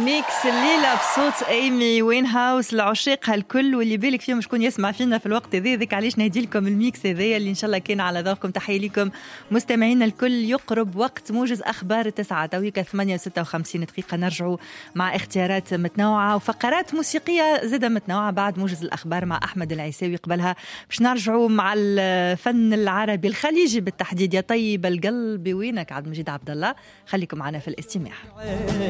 ميكس الليلة بصوت ايمي وين هاوس العشاق هالكل واللي بالك فيهم شكون يسمع فينا في الوقت هذا. ذيك علاش نهدي لكم الميكس هذايا اللي ان شاء الله كان على ذوقكم. تحية لكم مستمعينا الكل. يقرب وقت موجز اخبار 9 تويك 8:56 دقيقة. نرجعوا مع اختيارات متنوعة وفقرات موسيقية زادة متنوعة بعد موجز الاخبار مع احمد العيساوي. قبلها باش نرجعوا مع الفن العربي الخليجي بالتحديد. يا طيب القلب وينك عبد المجيد عبد الله. خليكم معنا في الاستماع.